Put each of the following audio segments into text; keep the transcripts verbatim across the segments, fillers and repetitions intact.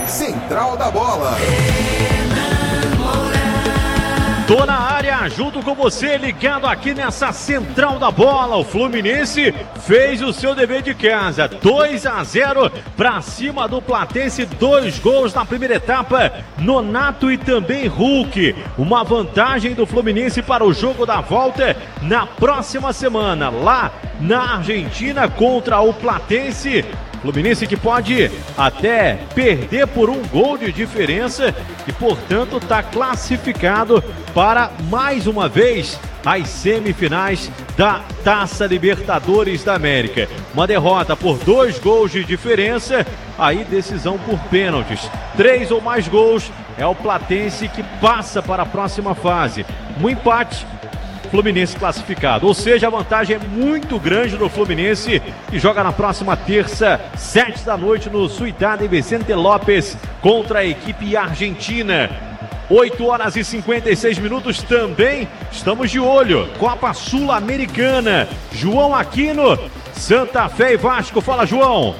Central da Bola. Tô na área, junto com você, ligado aqui nessa Central da Bola. O Fluminense fez o seu dever de casa. dois a zero para cima do Platense. Dois gols na primeira etapa. Nonato e também Hulk. Uma vantagem do Fluminense para o jogo da volta na próxima semana, lá na Argentina, contra o Platense. Fluminense que pode até perder por um gol de diferença e, portanto, está classificado para, mais uma vez, as semifinais da Taça Libertadores da América. Uma derrota por dois gols de diferença, aí decisão por pênaltis. Três ou mais gols, é o Platense que passa para a próxima fase. Um empate, Fluminense classificado, ou seja, a vantagem é muito grande do Fluminense, que joga na próxima terça, sete da noite, no Ciudad Vicente López, contra a equipe argentina. oito horas e cinquenta e seis minutos também, estamos de olho, Copa Sul-Americana. João Aquino, Santa Fé e Vasco. Fala, João.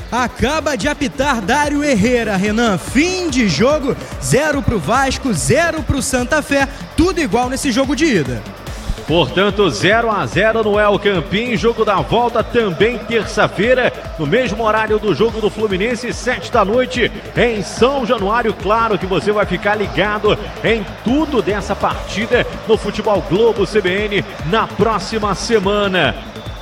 Acaba de apitar Dário Herrera, Renan. Fim de jogo, zero pro Vasco, zero pro Santa Fé, tudo igual nesse jogo de ida. Portanto, zero a zero no El Campín, jogo da volta também terça-feira, no mesmo horário do jogo do Fluminense, sete da noite, em São Januário. Claro que você vai ficar ligado em tudo dessa partida no Futebol Globo C B N na próxima semana.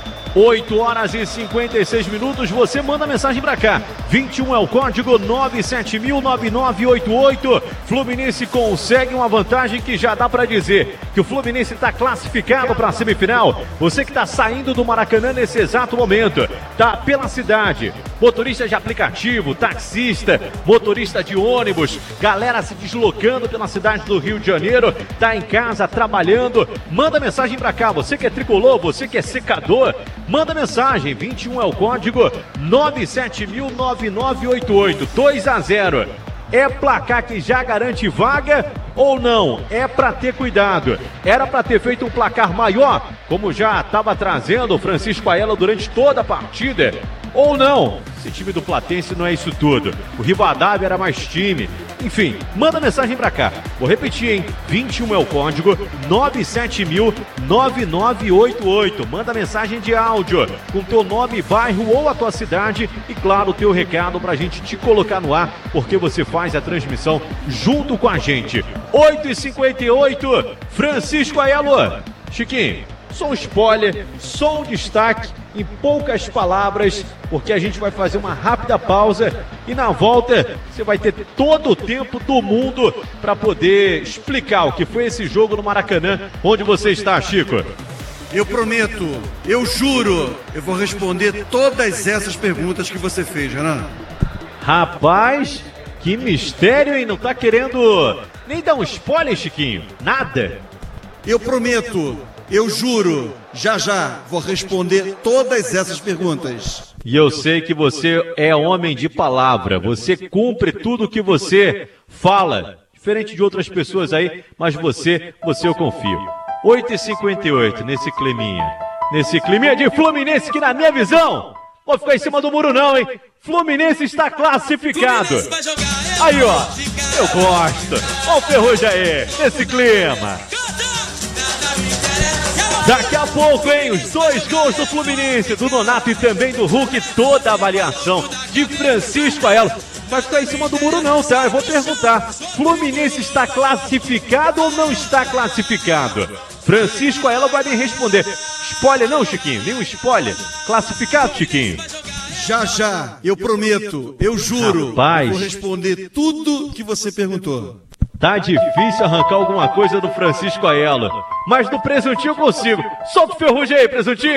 oito horas e cinquenta e seis minutos, você manda mensagem pra cá. vinte e um é o código nove sete mil nove nove oito oito. Fluminense consegue uma vantagem que já dá pra dizer que o Fluminense está classificado para a semifinal. Você que está saindo do Maracanã nesse exato momento, tá pela cidade, motorista de aplicativo, taxista, motorista de ônibus, galera se deslocando pela cidade do Rio de Janeiro, tá em casa trabalhando, manda mensagem pra cá. Você que é tricolor, você que é secador, manda mensagem. vinte e um é o código nove sete mil nove nove oito oito. dois a zero. É placar que já garante vaga ou não? É para ter cuidado. Era para ter feito um placar maior, como já estava trazendo o Francisco Aiello durante toda a partida, ou não? Esse time do Platense não é isso tudo. O Rivadavia era mais time. Enfim, manda mensagem pra cá. Vou repetir, hein? vinte e um é o código nove sete mil nove nove oito oito. Manda mensagem de áudio com teu nome, bairro ou a tua cidade e, claro, o teu recado pra gente te colocar no ar, porque você faz a transmissão junto com a gente. oito e cinquenta e oito, Francisco Aiello. Chiquinho, só um spoiler, só um destaque em poucas palavras, porque a gente vai fazer uma rápida pausa e na volta você vai ter todo o tempo do mundo para poder explicar o que foi esse jogo no Maracanã. Onde você está, Chico? Eu prometo, eu juro, eu vou responder todas essas perguntas que você fez, Renan. Rapaz, que mistério, hein? Não tá querendo nem dar um spoiler, Chiquinho? Nada? Eu prometo, eu juro, já já vou responder todas essas perguntas. E eu sei que você é homem de palavra, você cumpre tudo que você fala, diferente de outras pessoas aí, mas você, você eu confio. oito e cinquenta e oito, nesse climinha, nesse climinha de Fluminense que, na minha visão, vou ficar em cima do muro não, hein? Fluminense está classificado. Aí, ó, eu gosto. Olha o Ferrugem aí, nesse clima. Daqui a pouco, hein, os dois gols do Fluminense, do Nonato e também do Hulk, toda a avaliação de Francisco Aiello. Vai ficar em cima do muro não, tá? Eu vou perguntar, Fluminense está classificado ou não está classificado? Francisco Aiello vai me responder. Spoiler não, Chiquinho? Nenhum spoiler? Classificado, Chiquinho? Já, já, eu prometo, eu juro, Rapaz, vou responder tudo que você perguntou. Tá difícil arrancar alguma coisa do Francisco Aiello, mas do Presuntinho eu consigo. Solta o Ferrugem aí, Presuntinho!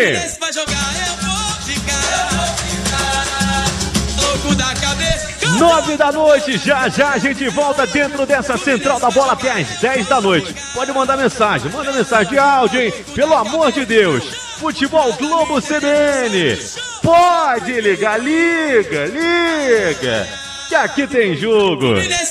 Nove da noite, já já a gente volta dentro dessa Central da Bola até às dez da noite. Pode mandar mensagem, manda mensagem de áudio, hein? Pelo amor de Deus! Futebol Globo C B N! Pode ligar, liga, liga! Que aqui tem jogo!